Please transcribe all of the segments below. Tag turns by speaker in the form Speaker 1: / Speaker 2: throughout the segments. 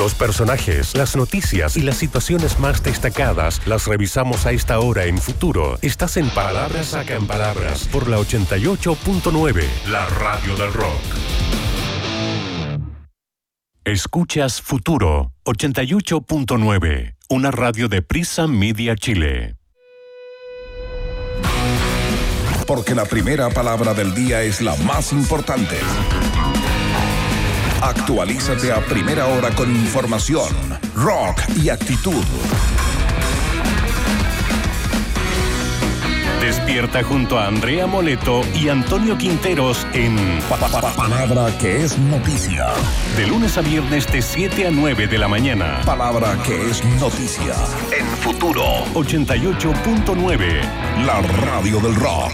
Speaker 1: Los personajes, las noticias y las situaciones más destacadas las revisamos a esta hora en Futuro. Estás en Palabras Sacan Palabras por la 88.9, la radio del rock. Escuchas Futuro 88.9, una radio de Prisa Media Chile.
Speaker 2: Porque la primera palabra del día es la más importante. Actualízate a primera hora con información, rock y actitud.
Speaker 1: Despierta junto a Andrea Moleto y Antonio Quinteros en
Speaker 2: Palabra que es noticia.
Speaker 1: De lunes a viernes de 7 a 9 de la mañana.
Speaker 2: Palabra que es noticia. En Futuro
Speaker 1: 88.9.
Speaker 2: La radio del rock.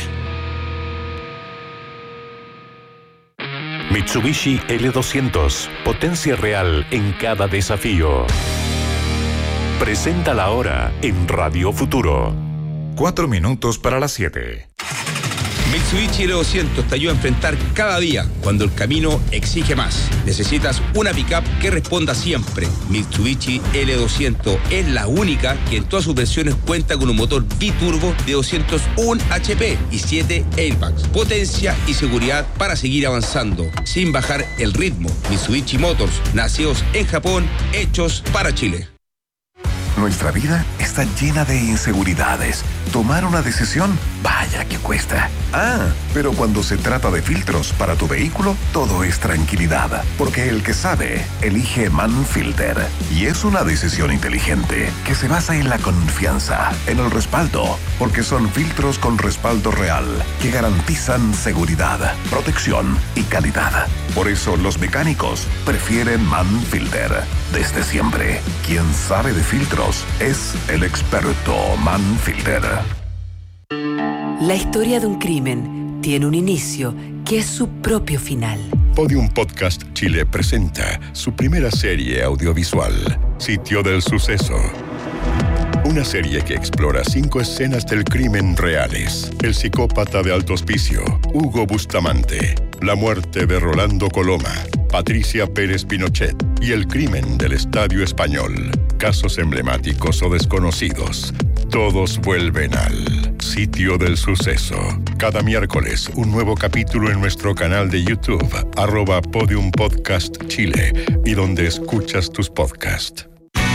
Speaker 1: Mitsubishi L200. Potencia real en cada desafío. Presenta la hora en Radio Futuro.
Speaker 3: 4 minutos para las 7.
Speaker 4: Mitsubishi L200 te ayuda a enfrentar cada día cuando el camino exige más. Necesitas una pickup que responda siempre. Mitsubishi L200 es la única que en todas sus versiones cuenta con un motor biturbo de 201 HP y 7 airbags. Potencia y seguridad para seguir avanzando sin bajar el ritmo. Mitsubishi Motors, nacidos en Japón, hechos para Chile.
Speaker 2: Nuestra vida está llena de inseguridades. Tomar una decisión, vaya que cuesta. Pero cuando se trata de filtros para tu vehículo, todo es tranquilidad. Porque el que sabe, elige Manfilter. Y es una decisión inteligente que se basa en la confianza, en el respaldo. Porque son filtros con respaldo real que garantizan seguridad, protección y calidad. Por eso los mecánicos prefieren Manfilter. Desde siempre, quien sabe de filtros es el experto Manfilter.
Speaker 5: La historia de un crimen tiene un inicio que es su propio final.
Speaker 6: Podium Podcast Chile presenta su primera serie audiovisual, Sitio del Suceso. Una serie que explora 5 escenas del crimen reales. El psicópata de Alto Hospicio, Hugo Bustamante. La muerte de Rolando Coloma, Patricia Pérez Pinochet y el crimen del Estadio Español. Casos emblemáticos o desconocidos. Todos vuelven al Sitio del Suceso. Cada miércoles, un nuevo capítulo en nuestro canal de YouTube, @Podium Podcast Chile, y donde escuchas tus podcasts.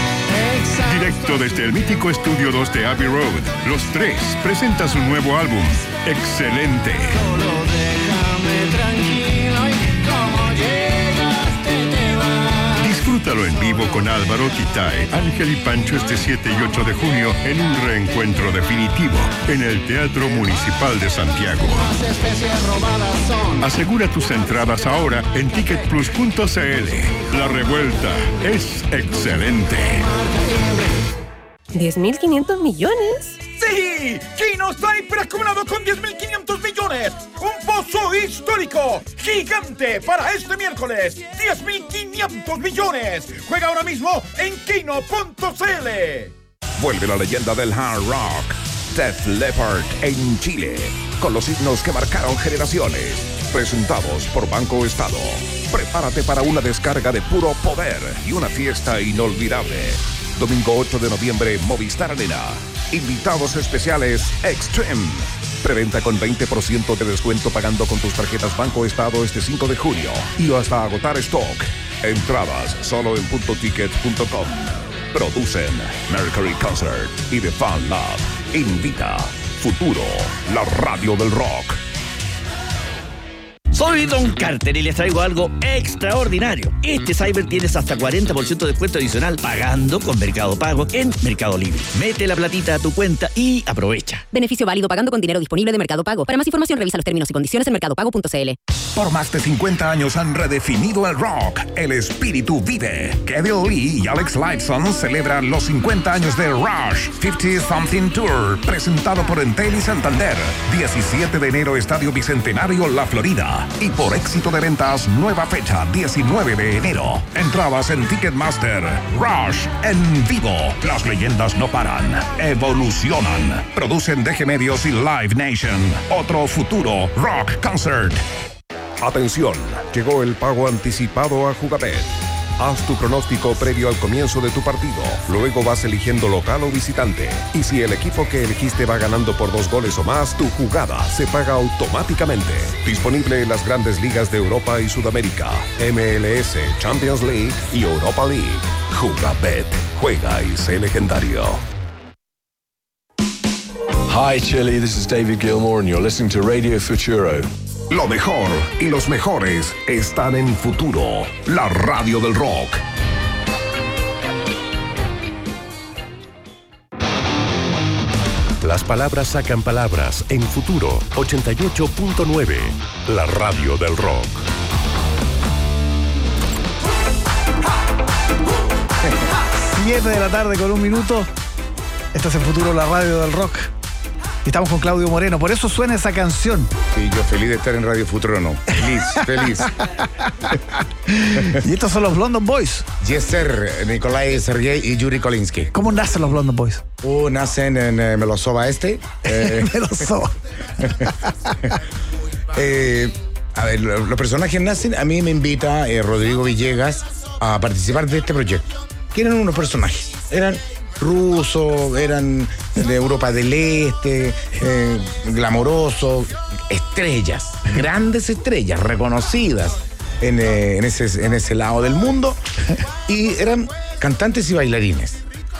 Speaker 6: Directo desde el mítico Estudio 2 de Abbey Road, Los Tres presenta su nuevo álbum, Excelente.
Speaker 7: Solo déjame tranquilo y como llegaste te vas.
Speaker 6: Disfrútalo en vivo con Álvaro, Titae, Ángel y Pancho este 7 y 8 de junio en un reencuentro definitivo en el Teatro Municipal de Santiago.
Speaker 7: Las especies robadas son.
Speaker 6: Asegura tus entradas ahora en ticketplus.cl. La revuelta es excelente.
Speaker 8: 10.500 millones.
Speaker 9: ¡Sí! Kino está hiperacumulado con 10.500 millones. Un pozo histórico, gigante para este miércoles. 10.500 millones. Juega ahora mismo en kino.cl.
Speaker 2: Vuelve la leyenda del hard rock, Def Leppard en Chile, con los himnos que marcaron generaciones. Presentados por Banco Estado. Prepárate para una descarga de puro poder y una fiesta inolvidable. Domingo 8 de noviembre, Movistar Arena. Invitados especiales Extreme. Preventa con 20% de descuento pagando con tus tarjetas Banco Estado este 5 de junio y hasta agotar stock. Entradas solo en puntoticket.com. Producen Mercury Concert y The Fan Lab. Invita Futuro, la radio del rock.
Speaker 10: Soy Don Carter y les traigo algo extraordinario. Este Cyber tienes hasta 40% de descuento adicional pagando con Mercado Pago en Mercado Libre. Mete la platita a tu cuenta y aprovecha.
Speaker 8: Beneficio válido pagando con dinero disponible de Mercado Pago. Para más información revisa los términos y condiciones en mercadopago.cl.
Speaker 2: Por más de 50 años han redefinido el rock. El espíritu vive. Kevin Lee y Alex Lifeson celebran los 50 años de Rush 50 Something Tour, presentado por Entel y Santander. 17 de enero, Estadio Bicentenario, La Florida. Y por éxito de ventas, nueva fecha, 19 de enero. Entradas en Ticketmaster. Rush en vivo. Las leyendas no paran, evolucionan. Producen DG Medios y Live Nation. Otro futuro Rock Concert. Atención, llegó el pago anticipado a Jugabet. Haz tu pronóstico previo al comienzo de tu partido. Luego vas eligiendo local o visitante. Y si el equipo que elegiste va ganando por 2 goles o más, tu jugada se paga automáticamente. Disponible en las grandes ligas de Europa y Sudamérica, MLS, Champions League y Europa League. Jugabet. Juega y sé legendario.
Speaker 11: Hi Chile, this is David Gilmour and you're listening to Radio Futuro.
Speaker 2: Lo mejor y los mejores están en Futuro, la radio del rock.
Speaker 1: Las palabras sacan palabras en Futuro 88.9, la radio del rock.
Speaker 12: Siete de la tarde con 1 minuto. Esto es en Futuro, la radio del rock. Y estamos con Claudio Moreno, por eso suena esa canción.
Speaker 13: Sí, yo feliz de estar en Radio Futuro, no. Feliz.
Speaker 12: Y estos son los London Boys.
Speaker 13: Yes, sir. Nikolai Sergei y Yuri Kolinsky.
Speaker 12: ¿Cómo nacen los London Boys?
Speaker 13: Nacen en Melosova Este.
Speaker 12: Melosova.
Speaker 13: A ver, los personajes nacen, a mí me invita Rodrigo Villegas a participar de este proyecto. Que eran unos personajes, eran rusos, eran de Europa del Este, glamorosos, estrellas, grandes estrellas, reconocidas en ese lado del mundo, y eran cantantes y bailarines.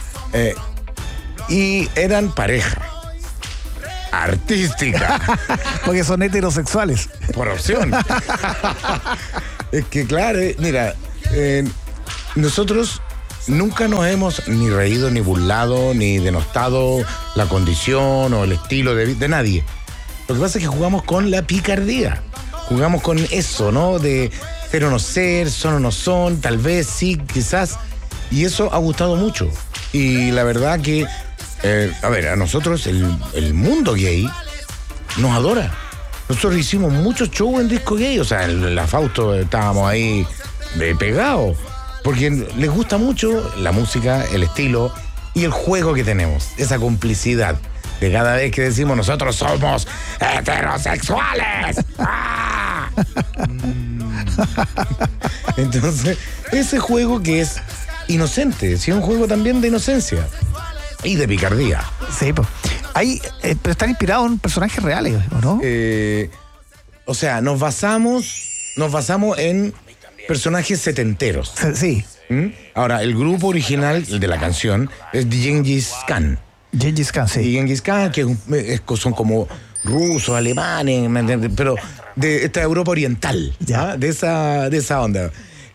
Speaker 13: Y eran pareja artística.
Speaker 12: Porque son heterosexuales.
Speaker 13: Por opción. Es que claro, mira, nosotros nunca nos hemos ni reído, ni burlado, ni denostado la condición o el estilo de nadie. Lo que pasa es que jugamos con la picardía. Jugamos con eso, ¿no? De ser o no ser, son o no son, tal vez sí, quizás. Y eso ha gustado mucho. Y la verdad que, a nosotros el mundo gay nos adora. Nosotros hicimos muchos shows en disco gay. O sea, en la Fausto estábamos ahí pegados. Porque les gusta mucho la música, el estilo y el juego que tenemos. Esa complicidad de cada vez que decimos nosotros somos heterosexuales. ¡Ah! Entonces, ese juego que es inocente, sí, un juego también de inocencia y de picardía.
Speaker 12: Sí, pues. Ahí están inspirados en personajes reales, ¿o no?
Speaker 13: O sea, nos basamos en personajes setenteros.
Speaker 12: Sí.
Speaker 13: Ahora, el grupo original de la canción es Gengis Khan.
Speaker 12: Gengis Khan, sí.
Speaker 13: Y Gengis Khan, que son como rusos, alemanes, ¿me entiendes? Pero de esta Europa oriental, ¿ya? De esa onda.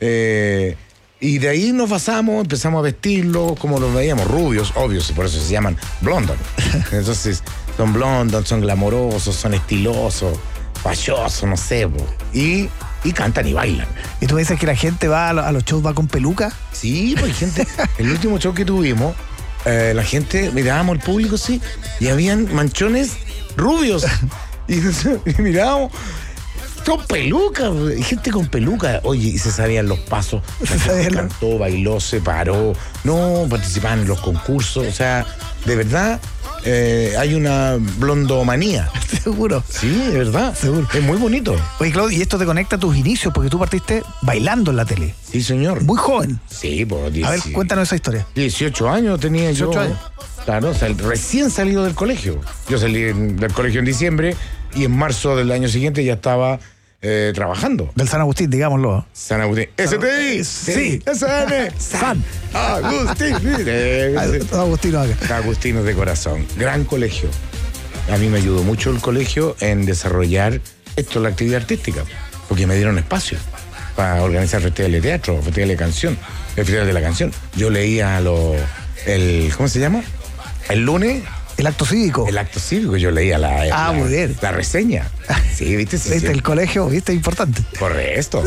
Speaker 13: Y de ahí nos basamos, empezamos a vestirlos como los veíamos, rubios, obvios, y por eso se llaman Blondon. Entonces, son Blondon, son glamorosos, son estilosos, fallosos, no sé, y cantan y bailan.
Speaker 12: ¿Y tú dices que la gente va a los shows, va con peluca?
Speaker 13: Sí, pues gente, el último show que tuvimos, la gente, mirábamos el público, sí, y habían manchones rubios. Y mirábamos, con peluca, y gente con peluca. Oye, y se sabían los pasos. Cantó, bailó, se paró, no participaban en los concursos. O sea, de verdad, hay una blondomanía.
Speaker 12: Seguro.
Speaker 13: Sí, de verdad.
Speaker 12: Seguro.
Speaker 13: Es muy bonito.
Speaker 12: Oye, Claudio, y esto te conecta a tus inicios, porque tú partiste bailando en la tele.
Speaker 13: Sí, señor.
Speaker 12: Muy joven.
Speaker 13: Sí, pues.
Speaker 12: A ver, cuéntanos esa historia.
Speaker 13: 18 años tenía
Speaker 12: 18
Speaker 13: yo.
Speaker 12: años.
Speaker 13: Claro, o sea, recién salido del colegio. Yo salí del colegio en diciembre y en marzo del año siguiente ya estaba trabajando.
Speaker 12: Del San Agustín, digámoslo.
Speaker 13: San Agustín. STI.
Speaker 12: Sí.
Speaker 13: SN.
Speaker 12: San
Speaker 13: Agustín.
Speaker 12: Agustinos acá.
Speaker 13: Agustinos de corazón. Gran colegio. A mí me ayudó mucho el colegio en desarrollar la actividad artística, porque me dieron espacio para organizar festivales de teatro, festivales de canción, el festival de la canción. Yo leía ¿cómo se llama? El lunes.
Speaker 12: El acto cívico.
Speaker 13: El acto cívico, yo leía
Speaker 12: muy bien.
Speaker 13: La reseña. Sí, ¿viste? Sí,
Speaker 12: ¿Viste?
Speaker 13: sí.
Speaker 12: El colegio, ¿viste? Importante.
Speaker 13: Correcto.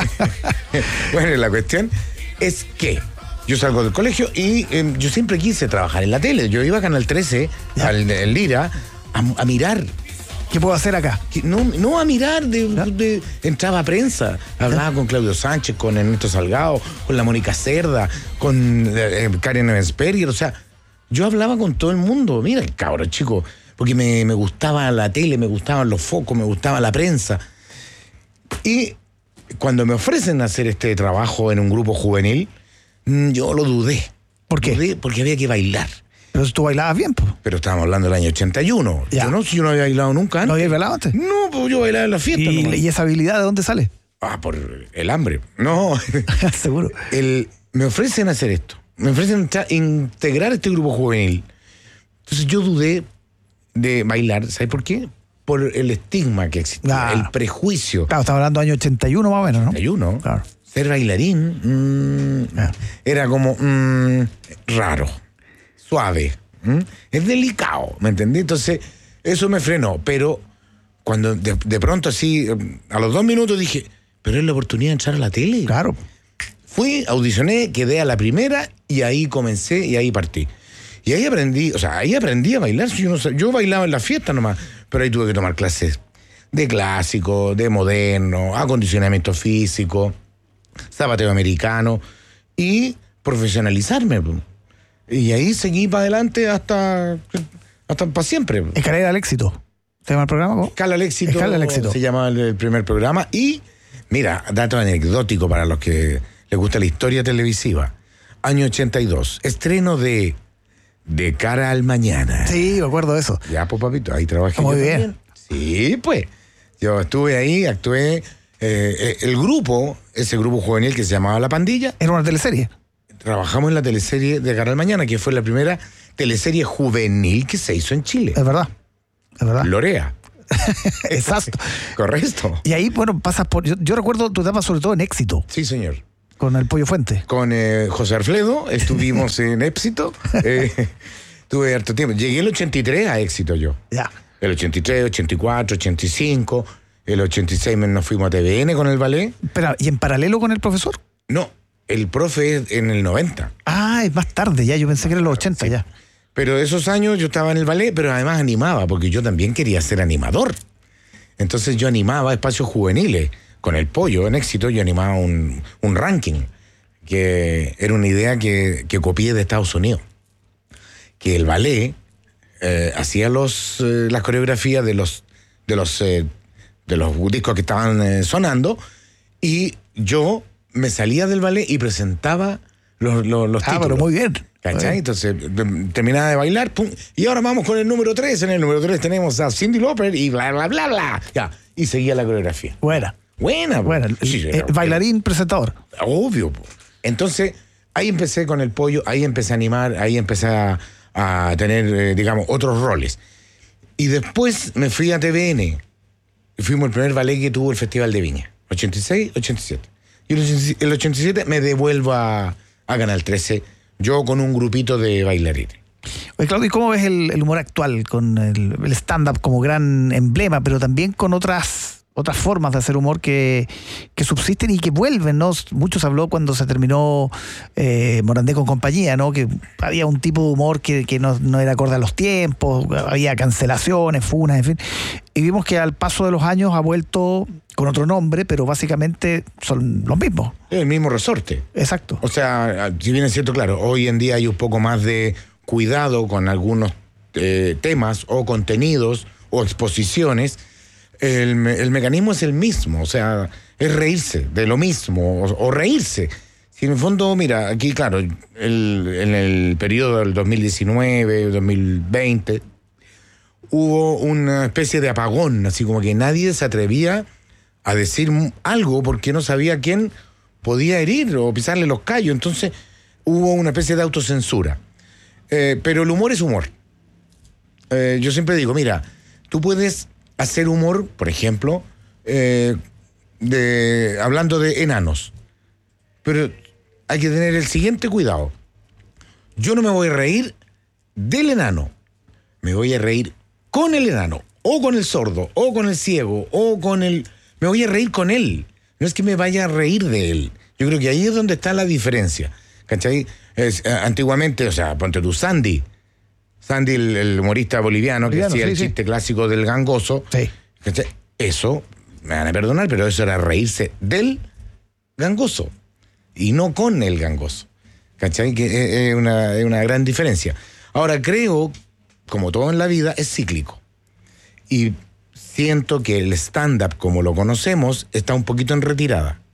Speaker 13: Bueno, la cuestión es que yo salgo del colegio y yo siempre quise trabajar en la tele. Yo iba a Canal 13, al Lira, a mirar.
Speaker 12: ¿Qué puedo hacer acá?
Speaker 13: No a mirar, entraba a prensa, hablaba con Claudio Sánchez, con Ernesto Salgado, con la Mónica Cerda, con Karen Evensperger, o sea, yo hablaba con todo el mundo. Mira, cabrón, chico, porque me gustaba la tele, me gustaban los focos, me gustaba la prensa. Y cuando me ofrecen hacer este trabajo en un grupo juvenil, yo lo dudé.
Speaker 12: ¿Por qué?
Speaker 13: Dudé porque había que bailar.
Speaker 12: Pero tú bailabas bien, pues.
Speaker 13: Pero estábamos hablando del año 81.
Speaker 12: Ya.
Speaker 13: Yo no había bailado nunca antes.
Speaker 12: ¿No habías bailado antes?
Speaker 13: No, pues yo bailaba en la fiesta.
Speaker 12: ¿Y esa habilidad de dónde sale?
Speaker 13: Por el hambre. No.
Speaker 12: Seguro.
Speaker 13: Me ofrecen hacer esto. Me ofrecen integrar este grupo juvenil. Entonces yo dudé de bailar. ¿Sabes por qué? Por el estigma que existía, el prejuicio.
Speaker 12: Claro, estaba hablando del año 81 más o menos, ¿no?
Speaker 13: 81. Claro. Ser bailarín era como raro, suave. Es delicado, ¿me entendí? Entonces, eso me frenó. Pero cuando de pronto así, a los 2 minutos dije, pero es la oportunidad de entrar a la tele.
Speaker 12: Claro.
Speaker 13: Fui, audicioné, quedé a la primera y ahí comencé y ahí partí. Y ahí aprendí a bailar. Yo bailaba en la fiesta nomás, pero ahí tuve que tomar clases de clásico, de moderno, acondicionamiento físico, zapateo americano y profesionalizarme. Y ahí seguí para adelante hasta para siempre.
Speaker 12: Escalera al éxito. ¿Se llama el programa?
Speaker 13: Escala al éxito. Se llama el primer programa. Y, mira, dato anecdótico para los que les gusta la historia televisiva. Año 82, estreno de Cara al Mañana.
Speaker 12: Sí, me acuerdo de eso.
Speaker 13: Ya, pues, papito, ahí trabajé.
Speaker 12: Muy bien.
Speaker 13: También. Sí, pues. Yo estuve ahí, actué. El grupo, ese grupo juvenil que se llamaba La Pandilla.
Speaker 12: ¿Era una teleserie?
Speaker 13: Trabajamos en la teleserie de Cara al Mañana, que fue la primera teleserie juvenil que se hizo en Chile.
Speaker 12: Es verdad.
Speaker 13: Lorea.
Speaker 12: Exacto.
Speaker 13: Correcto.
Speaker 12: Y ahí, bueno, pasas por... Yo recuerdo tu etapa sobre todo en Éxito.
Speaker 13: Sí, señor.
Speaker 12: Con el Pollo Fuente.
Speaker 13: Con José Alfredo, estuvimos en Éxito. Tuve harto tiempo. Llegué el 83 a Éxito yo.
Speaker 12: Ya.
Speaker 13: El 83, 84, 85. El 86 nos fuimos a TVN con el ballet.
Speaker 12: Pero, ¿y en paralelo con el profesor?
Speaker 13: No, el profe es en el 90.
Speaker 12: Ah, es más tarde ya. Yo pensé que era en los 80 ya.
Speaker 13: Pero esos años yo estaba en el ballet, pero además animaba, porque yo también quería ser animador. Entonces yo animaba espacios juveniles. Con el Pollo en Éxito yo animaba un ranking, que era una idea que copié de Estados Unidos. Que el ballet hacía las coreografías de los discos que estaban sonando, y yo me salía del ballet y presentaba los títulos.
Speaker 12: Pero muy bien.
Speaker 13: ¿Cachai? Entonces terminaba de bailar, pum, y ahora vamos con el número 3. En el número 3 tenemos a Cyndi Lauper y bla, bla, bla, bla. Ya, y seguía la coreografía.
Speaker 12: Buena.
Speaker 13: Sí,
Speaker 12: bailarín, presentador.
Speaker 13: Obvio. Entonces, ahí empecé con el Pollo, ahí empecé a animar, ahí empecé a tener, digamos, otros roles. Y después me fui a TVN. Fuimos el primer ballet que tuvo el Festival de Viña. 86, 87. Y el 87 me devuelvo a Canal 13, yo con un grupito de bailarines.
Speaker 12: Oye, Claudio, ¿y cómo ves el humor actual con el stand-up como gran emblema, pero también con otras formas de hacer humor que subsisten y que vuelven, ¿no? Mucho se habló cuando se terminó Morandé con compañía, ¿no? Que había un tipo de humor que no era acorde a los tiempos, había cancelaciones, funas, en fin. Y vimos que al paso de los años ha vuelto con otro nombre, pero básicamente son los mismos.
Speaker 13: El mismo resorte.
Speaker 12: Exacto.
Speaker 13: O sea, si bien es cierto, claro, hoy en día hay un poco más de cuidado con algunos temas o contenidos o exposiciones. El mecanismo es el mismo, o sea, es reírse de lo mismo o reírse. Si en el fondo, mira, aquí, claro, en el periodo del 2019, 2020, hubo una especie de apagón, así como que nadie se atrevía a decir algo porque no sabía quién podía herir o pisarle los callos. Entonces hubo una especie de autocensura. Pero el humor es humor. Yo siempre digo, mira, tú puedes hacer humor, por ejemplo, hablando de enanos. Pero hay que tener el siguiente cuidado. Yo no me voy a reír del enano. Me voy a reír con el enano, o con el sordo, o con el ciego, o con el... Me voy a reír con él. No es que me vaya a reír de él. Yo creo que ahí es donde está la diferencia. ¿Cachai? Antiguamente, o sea, ponte tú, Sandy, el humorista boliviano que hacía el chiste clásico del gangoso.
Speaker 12: Sí.
Speaker 13: ¿Cachai? Eso, me van a perdonar, pero eso era reírse del gangoso y no con el gangoso. ¿Cachai? Que es una gran diferencia. Ahora, creo, como todo en la vida, es cíclico. Y siento que el stand-up, como lo conocemos, está un poquito en retirada.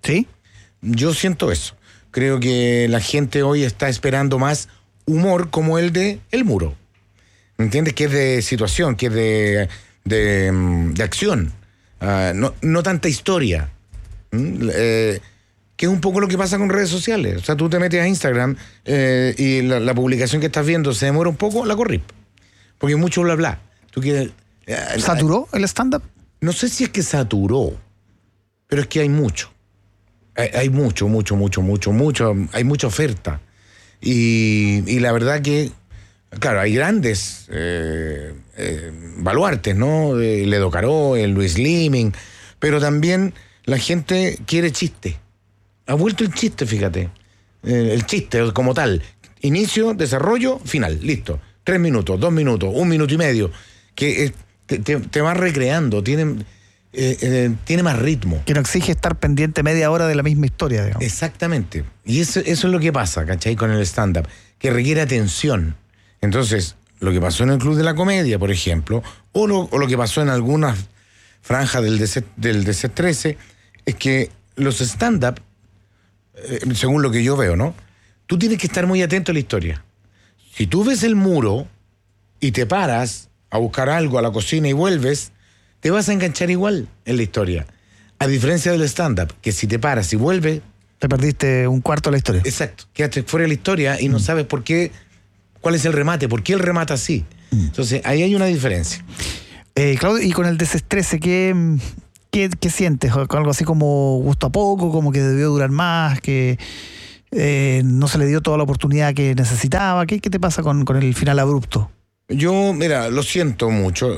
Speaker 12: ¿Sí?
Speaker 13: Yo siento eso. Creo que la gente hoy está esperando más humor como el de El Muro. ¿Entiendes? Que es de situación, que es de acción. No tanta historia. Que es un poco lo que pasa con redes sociales. O sea, tú te metes a Instagram y la publicación que estás viendo se demora un poco, la corrí. Porque hay mucho bla bla. Tú quieres,
Speaker 12: ¿Saturó el stand-up?
Speaker 13: No sé si es que saturó, pero es que hay mucho. Hay mucho. Hay mucha oferta. Y la verdad que, claro, hay grandes baluartes, ¿no? El Edo Caró, el Luis Liming, pero también la gente quiere chiste. Ha vuelto el chiste, fíjate. El chiste como tal. Inicio, desarrollo, final. Listo. 3 minutos, 2 minutos, 1 minuto y medio. Que te va recreando. Tiene más ritmo.
Speaker 12: Que no exige estar pendiente media hora de la misma historia, digamos.
Speaker 13: Exactamente. Y eso es lo que pasa, ¿cachai? Con el stand-up. Que requiere atención. Entonces, lo que pasó en el Club de la Comedia, por ejemplo, o lo que pasó en algunas franjas del DC13, es que los stand-up, según lo que yo veo, ¿no? Tú tienes que estar muy atento a la historia. Si tú ves El Muro y te paras a buscar algo a la cocina y vuelves, te vas a enganchar igual en la historia. A diferencia del stand-up, que si te paras y vuelves...
Speaker 12: Te perdiste un cuarto de la historia.
Speaker 13: Exacto. Quedaste fuera de la historia y no sabes por qué, cuál es el remate, por qué él remata así. Entonces, ahí hay una diferencia.
Speaker 12: Claudio, y con el DC13, ¿qué sientes? Algo así como gustó a poco, como que debió durar más, que no se le dio toda la oportunidad que necesitaba. ¿Qué te pasa con el final abrupto?
Speaker 13: Yo, mira, lo siento mucho.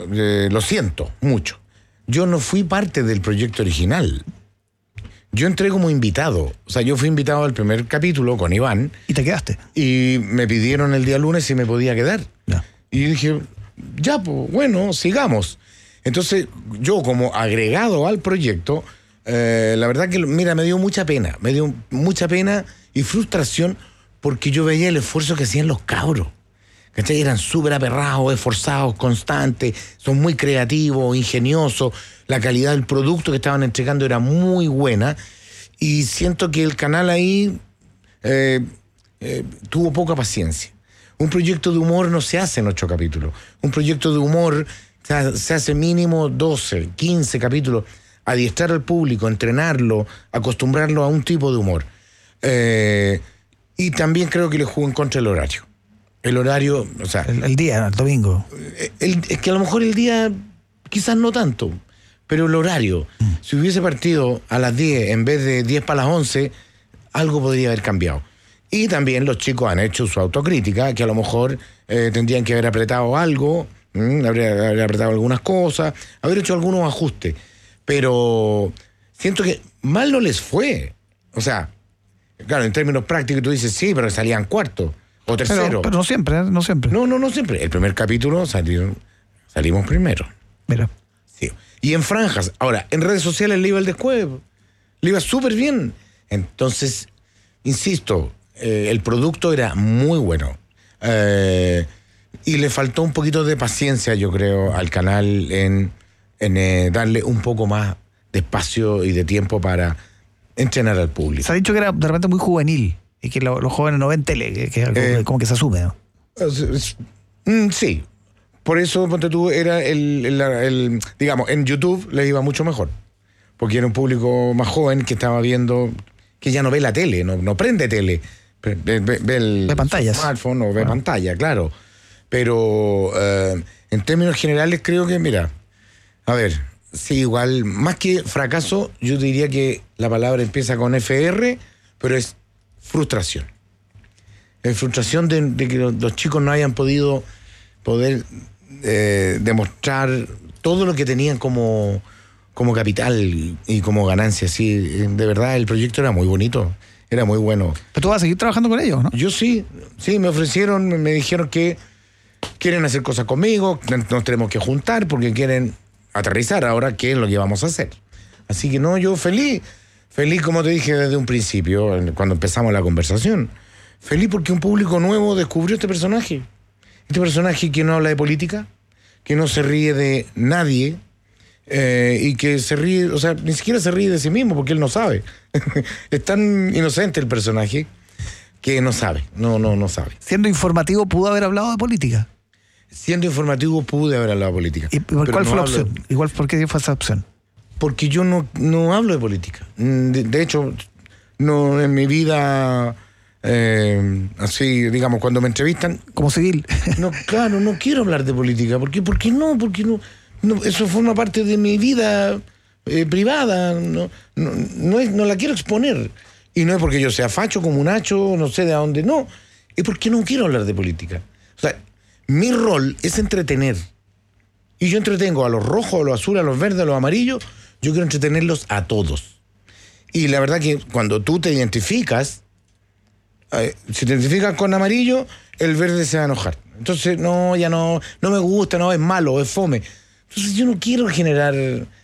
Speaker 13: Yo no fui parte del proyecto original. Yo entré como invitado. O sea, yo fui invitado al primer capítulo con Iván.
Speaker 12: ¿Y te quedaste?
Speaker 13: Y me pidieron el día lunes si me podía quedar.
Speaker 12: Ya.
Speaker 13: Y dije, ya, pues, bueno, sigamos. Entonces, yo como agregado al proyecto, la verdad que, mira, me dio mucha pena. Me dio mucha pena y frustración porque yo veía el esfuerzo que hacían los cabros. ¿Cachai? Eran súper aperrados, esforzados, constantes, son muy creativos, ingeniosos. La calidad del producto que estaban entregando era muy buena. Y siento que el canal ahí tuvo poca paciencia. Un proyecto de humor no se hace en 8 capítulos. Un proyecto de humor se hace mínimo 12, 15 capítulos. Adiestrar al público, entrenarlo, acostumbrarlo a un tipo de humor. Y también creo que le jugó en contra el horario. El horario, o sea...
Speaker 12: El día, el domingo.
Speaker 13: Es que a lo mejor el día, quizás no tanto, pero el horario. Si hubiese partido a las 10 en vez de 10 para las 11, algo podría haber cambiado. Y también los chicos han hecho su autocrítica, que a lo mejor tendrían que haber apretado algo, haber apretado algunas cosas, haber hecho algunos ajustes. Pero siento que mal no les fue. O sea, claro, en términos prácticos tú dices, sí, pero salían cuarto o tercero.
Speaker 12: Pero no siempre, no siempre.
Speaker 13: No siempre. El primer capítulo salimos primero.
Speaker 12: Mira.
Speaker 13: Sí. Y en franjas. Ahora, en redes sociales le iba el después. Le iba súper bien. Entonces, insisto, el producto era muy bueno. Y le faltó un poquito de paciencia, yo creo, al canal en darle un poco más de espacio y de tiempo para entrenar al público.
Speaker 12: Se ha dicho que era de repente muy juvenil y que los jóvenes no ven tele, que es algo como que se asume, ¿no?
Speaker 13: Sí. Por eso, ponte tú, era digamos, en YouTube les iba mucho mejor. Porque era un público más joven que estaba viendo, que ya no ve la tele, no prende tele. Ve
Speaker 12: pantallas.
Speaker 13: Smartphone o ve pantalla, claro. Pero en términos generales creo que, mira, a ver, sí, igual, más que fracaso, yo diría que la palabra empieza con FR, pero es frustración. Es frustración de que los chicos no hayan poder demostrar todo lo que tenían como capital y como ganancia. Sí, de verdad, el proyecto era muy bonito, era muy bueno.
Speaker 12: Pero tú vas a seguir trabajando con ellos, ¿no?
Speaker 13: Yo sí, me ofrecieron, me dijeron que quieren hacer cosas conmigo, nos tenemos que juntar porque quieren aterrizar ahora qué es lo que vamos a hacer. Así que no, yo feliz, como te dije desde un principio, cuando empezamos la conversación. Feliz porque un público nuevo descubrió este personaje que no habla de política, que no se ríe de nadie, y que se ríe, o sea, ni siquiera se ríe de sí mismo porque él no sabe. Es tan inocente el personaje que no sabe, no sabe.
Speaker 12: Siendo informativo, ¿pudo haber hablado de política?
Speaker 13: Siendo informativo, pude haber hablado de política.
Speaker 12: ¿Y cuál fue la opción? Igual, ¿por qué fue esa opción?
Speaker 13: Porque yo no hablo de política. De hecho, no en mi vida, así, digamos, cuando me entrevistan...
Speaker 12: Como civil.
Speaker 13: No, claro, no quiero hablar de política. ¿Por qué? Porque no, eso forma parte de mi vida privada. No la quiero exponer. Y no es porque yo sea facho, como un hacho, no sé de dónde, no. Es porque no quiero hablar de política. O sea, mi rol es entretener. Y yo entretengo a los rojos, a los azules, a los verdes, a los amarillos. Yo quiero entretenerlos a todos. Y la verdad que cuando tú te identificas, si te identificas con amarillo, el verde se va a enojar. Entonces, no me gusta, no, es malo, es fome. Entonces yo no quiero generar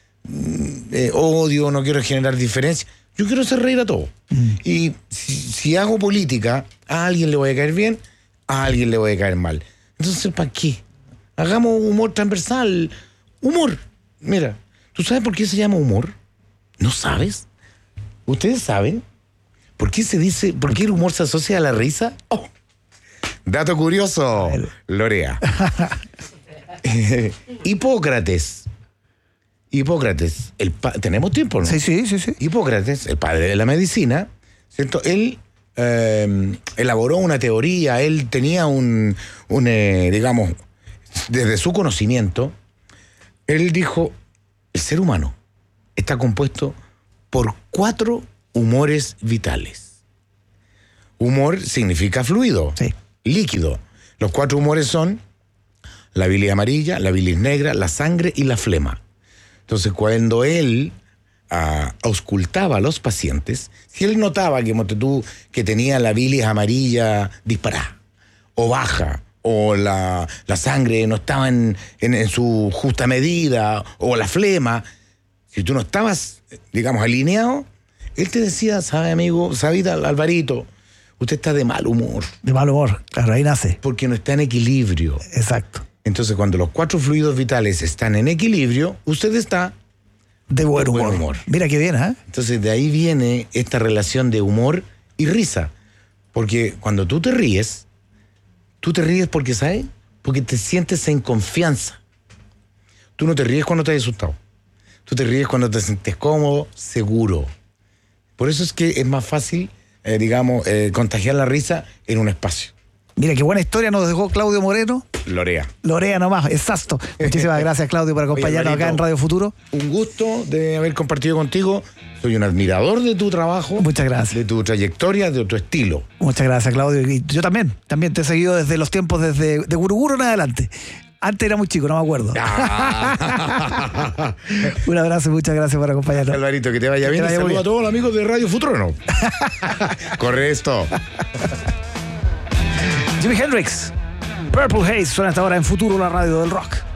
Speaker 13: odio, no quiero generar diferencia. Yo quiero hacer reír a todos. Y si hago política, a alguien le voy a caer bien, a alguien le voy a caer mal. Entonces, ¿para qué? Hagamos humor transversal. Humor. Mira, ¿tú sabes por qué se llama humor? ¿No sabes? ¿Ustedes saben? ¿Por qué el humor se asocia a la risa? Oh. Dato curioso, Lorea. Hipócrates, tenemos tiempo, ¿no?
Speaker 12: Sí.
Speaker 13: Hipócrates, el padre de la medicina, ¿cierto? Él elaboró una teoría, él tenía digamos, desde su conocimiento, él dijo, el ser humano está compuesto por 4 humores vitales. Humor significa fluido, líquido. Los 4 humores son la bilis amarilla, la bilis negra, la sangre y la flema. Entonces, cuando él auscultaba a los pacientes, si él notaba que tenía la bilis amarilla disparada, o baja, o la sangre no estaba en su justa medida, o la flema, si tú no estabas, digamos, alineado, él te decía, sabe, amigo, sabida, Alvarito, usted está de mal humor.
Speaker 12: De mal humor, claro, ahí nace.
Speaker 13: Porque no está en equilibrio.
Speaker 12: Exacto.
Speaker 13: Entonces, cuando los 4 fluidos vitales están en equilibrio, usted está
Speaker 12: de buen humor. Mira qué bien, ¿eh?
Speaker 13: Entonces, de ahí viene esta relación de humor y risa. Porque cuando tú te ríes porque, ¿sabes? Porque te sientes en confianza. Tú no te ríes cuando estás asustado. Tú te ríes cuando te sientes cómodo, seguro. Por eso es que es más fácil, contagiar la risa en un espacio.
Speaker 12: Mira, qué buena historia nos dejó Claudio Moreno. Lorea nomás, exacto. Muchísimas gracias, Claudio, por acompañarnos acá en Radio Futuro.
Speaker 13: Un gusto de haber compartido contigo. Soy un admirador de tu trabajo.
Speaker 12: Muchas gracias.
Speaker 13: De tu trayectoria, de tu estilo.
Speaker 12: Muchas gracias, Claudio. Y yo también te he seguido desde los tiempos, desde de Guruguru en adelante. Antes era muy chico, no me acuerdo. Un abrazo y muchas gracias por acompañarnos.
Speaker 13: Alvarito, que te vaya bien. Saludos a todos los amigos de Radio Futuro, ¿no? Corre esto.
Speaker 12: Jimi Hendrix, Purple Haze, suena hasta ahora en Futuro, la radio del rock.